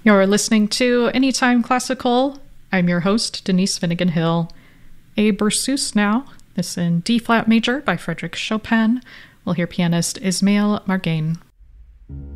You're listening to Anytime Classical. I'm your host, Denise Finnegan Hill. A Berceuse now. This in D-flat major by Frédéric Chopin. We'll hear pianist Ismail Margain.